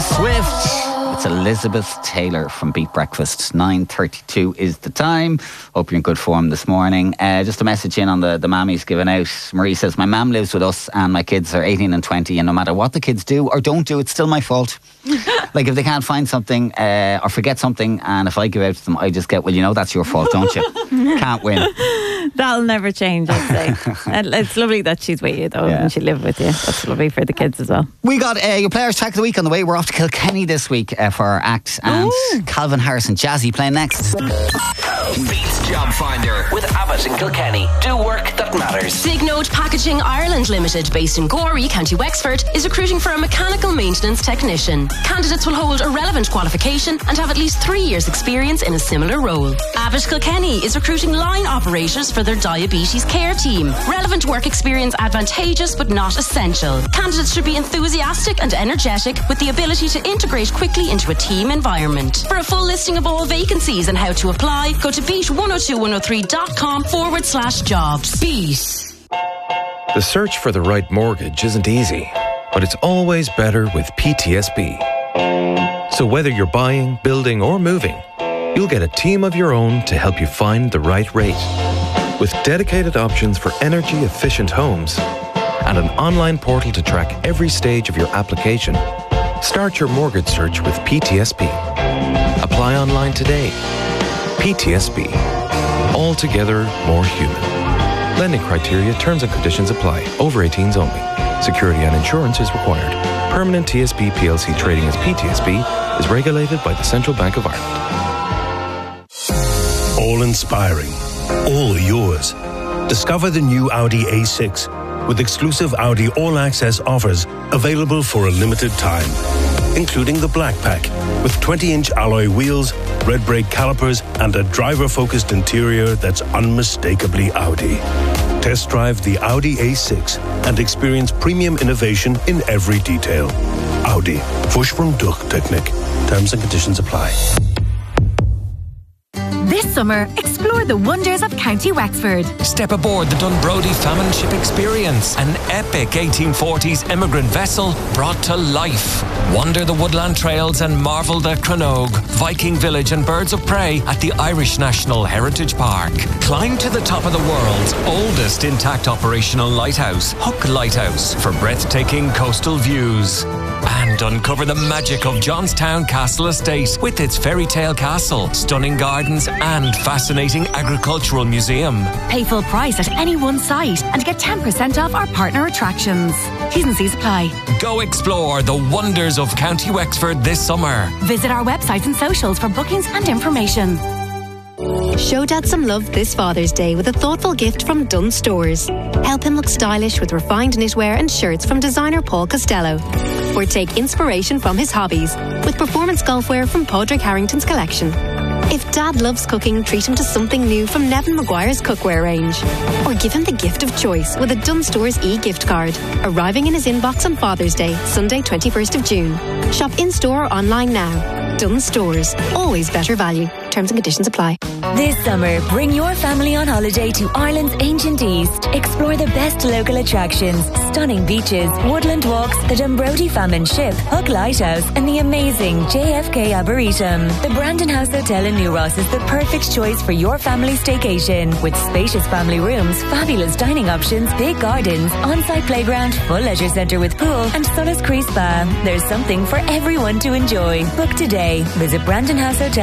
Swift. It's Elizabeth Taylor from Beat Breakfast. 9:32 is the time. Hope you're in good form this morning. Just a message in on the mammies given out. Marie says, my mam lives with us and my kids are 18 and 20, and no matter what the kids do or don't do, it's still my fault. Like if they can't find something or forget something, and if I give out to them, I just get, well, you know that's your fault, don't you? Can't win. That'll never change, I'd say. It's lovely that she's with you, though, and she lives with you. That's lovely for the kids as well. We got your Players Track of the Week on the way. We're off to Kilkenny this week for our act, and Calvin Harris and Jazzy playing next. Beats Job Finder with Abbott in Kilkenny. Do work that matters. Signote Packaging Ireland Limited, based in Gorey, County Wexford, is recruiting for a mechanical maintenance technician. Candidates will hold a relevant qualification and have at least 3 years' experience in a similar role. Abbott Kilkenny is recruiting line operators for their diabetes care team. Relevant work experience advantageous but not essential. Candidates should be enthusiastic and energetic with the ability to integrate quickly into a team environment. For a full listing of all vacancies and how to apply, go to beat102103.com/jobs. Beat. The search for the right mortgage isn't easy, but it's always better with PTSB. So whether you're buying, building or moving, you'll get a team of your own to help you find the right rate. With dedicated options for energy-efficient homes and an online portal to track every stage of your application, start your mortgage search with PTSB. Apply online today. PTSB. Altogether more human. Lending criteria, terms and conditions apply. Over 18s only. Security and insurance is required. Permanent TSB PLC trading as PTSB is regulated by the Central Bank of Ireland. All inspiring. All yours. Discover the new Audi A6 with exclusive Audi All Access offers available for a limited time, including the Black Pack with 20-inch alloy wheels, red brake calipers and a driver-focused interior that's unmistakably Audi. Test drive the Audi A6 and experience premium innovation in every detail. Audi. Vorsprung durch Technik. Terms and conditions apply. This summer, explore the wonders of County Wexford. Step aboard the Dunbrody Famine Ship Experience, an epic 1840s immigrant vessel brought to life. Wander the woodland trails and marvel at Cranogue, Viking Village and Birds of Prey at the Irish National Heritage Park. Climb to the top of the world's oldest intact operational lighthouse, Hook Lighthouse, for breathtaking coastal views. And uncover the magic of Johnstown Castle Estate with its fairy tale castle, stunning gardens and fascinating agricultural museum. Pay full price at any one site and get 10% off our partner attractions. T's and C's apply. Go explore the wonders of County Wexford this summer. Visit our website and socials for bookings and information. Show Dad some love this Father's Day with a thoughtful gift from Dunnes Stores. Help him look stylish with refined knitwear and shirts from designer Paul Costello. Or take inspiration from his hobbies with performance golfwear from Padraig Harrington's collection. If Dad loves cooking, treat him to something new from Nevin Maguire's cookware range. Or give him the gift of choice with a Dunnes Stores e-gift card, arriving in his inbox on Father's Day, Sunday 21st of June. Shop in-store or online now. Dunnes Stores. Always better value. Terms and conditions apply. This summer, bring your family on holiday to Ireland's ancient east. Explore the best local attractions, stunning beaches, woodland walks, the Dunbrody Famine Ship, Hook Lighthouse, and the amazing JFK Arboretum. The Brandon House Hotel in New Ross is the perfect choice for your family staycation, with spacious family rooms, fabulous dining options, big gardens, on-site playground, full leisure centre with pool, and Solis Cree Spa. There's something for everyone to enjoy. Book today. Visit Brandon House Hotel